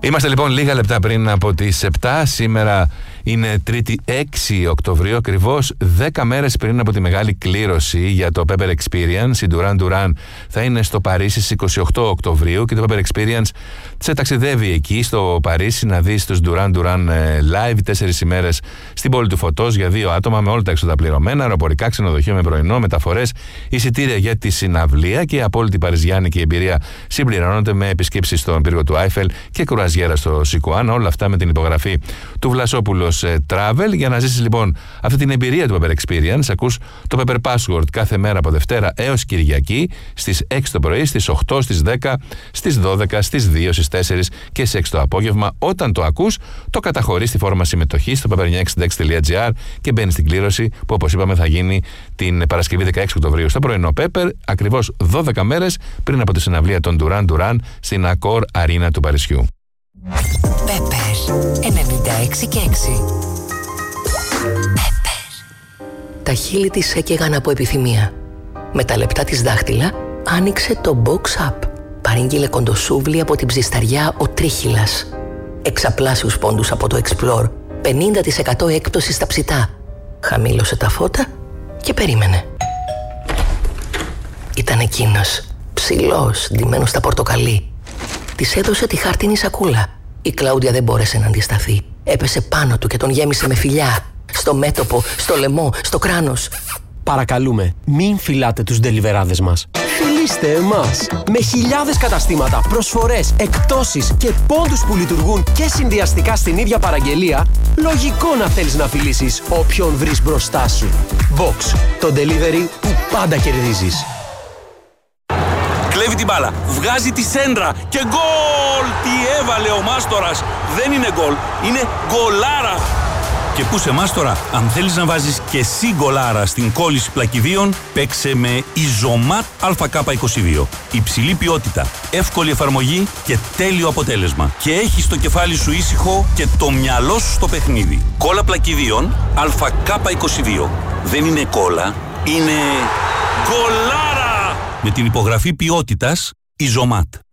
Είμαστε λοιπόν λίγα λεπτά πριν από τις 7. Σήμερα είναι Τρίτη 6 Οκτωβρίου, ακριβώς 10 μέρες πριν από τη μεγάλη κλήρωση για το Pepper Experience. Η Duran Duran θα είναι στο Παρίσι στις 28 Οκτωβρίου και το Pepper Experience σε ταξιδεύει εκεί στο Παρίσι να δεις τους Duran Duran live 4 ημέρες στην πόλη του Φωτός για 2 άτομα με όλα τα έξοδα πληρωμένα, αεροπορικά, ξενοδοχείο με πρωινό, μεταφορές, εισιτήρια για τη συναυλία και η απόλυτη παριζιάνικη εμπειρία συμπληρώνονται με επισκέψεις στον πύργο του Άιφελ και κουραζιέρα στο Σικουάν. Όλα αυτά με την υπογραφή του Βλασόπουλος Travel. Για να ζήσεις λοιπόν αυτή την εμπειρία του Pepper Experience, ακούς το Pepper Password κάθε μέρα από Δευτέρα έως Κυριακή στις 6 το πρωί, στις 8, στις 10, στις 12, στις 2, στις 4 και στις 6 το απόγευμα. Όταν το ακούς, το καταχωρείς στη φόρμα συμμετοχής στο pepper966.gr και μπαίνεις στην κλήρωση που, όπως είπαμε, θα γίνει την Παρασκευή 16 Οκτωβρίου στο πρωινό Pepper, ακριβώς 12 μέρες πριν από τη συναυλία των Duran Duran στην Accor Arena του Παρισιού. Pepper 96 και 6. Pepper. Τα χείλη της έκαιγαν από επιθυμία. Με τα λεπτά της δάχτυλα άνοιξε το Box Up. Παρήγγειλε κοντοσούβλι από την ψισταριά ο Τρίχυλας. Εξαπλάσιους πόντους από το Explore. 50% έκπτωση στα ψητά. Χαμήλωσε τα φώτα και περίμενε. Ήταν εκείνος, ψηλός, ντυμένος στα πορτοκαλί. Της έδωσε τη χάρτινη σακούλα. Η Κλάουδια δεν μπόρεσε να αντισταθεί. Έπεσε πάνω του και τον γέμισε με φιλιά. Στο μέτωπο, στο λαιμό, στο κράνος. Παρακαλούμε, μην φυλάτε τους ντελιβεράδες μας. Φιλήστε εμάς! Με χιλιάδες καταστήματα, προσφορές, εκπτώσεις και πόντους που λειτουργούν και συνδυαστικά στην ίδια παραγγελία, λογικό να θέλεις να φιλήσεις όποιον βρεις μπροστά σου. Box, το delivery που πάντα κερδίζεις. Κλέβει την μπάλα, βγάζει τη σέντρα και γκολ! Τι έβαλε ο Μάστορας! Δεν είναι γκολ, είναι γκολάρα! Και πού σε Μάστορα, αν θέλεις να βάζεις και εσύ γκολάρα στην κόλληση πλακιδίων, παίξε με Ιζωμάτ ΑΚ22. Υψηλή ποιότητα, εύκολη εφαρμογή και τέλειο αποτέλεσμα. Και έχεις το κεφάλι σου ήσυχο και το μυαλό σου στο παιχνίδι. Κόλλα πλακιδίων ΑΚ22. Δεν είναι κόλλα, είναι γκολάρα! Με την υπογραφή ποιότητας Ιζωμάτ.